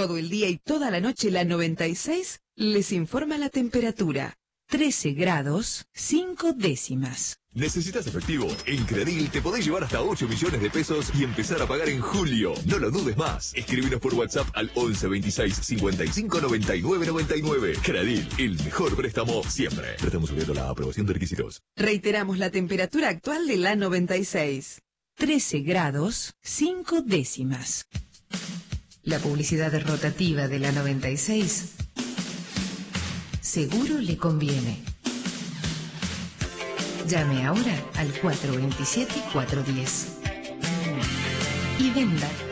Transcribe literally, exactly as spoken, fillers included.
Todo el día y toda la noche la noventa y seis les informa la temperatura. trece grados, cinco décimas. ¿Necesitas efectivo? En Credil te podés llevar hasta ocho millones de pesos y empezar a pagar en julio. No lo dudes más. Escríbenos por WhatsApp al once veintiséis cincuenta y cinco noventa y nueve noventa y nueve. Credil, el mejor préstamo siempre. Estamos subiendo la aprobación de requisitos. Reiteramos la temperatura actual de la noventa y seis. trece grados, cinco décimas. La publicidad rotativa de la noventa y seis seguro le conviene. Llame ahora al cuatro veintisiete cuatrocientos diez y venda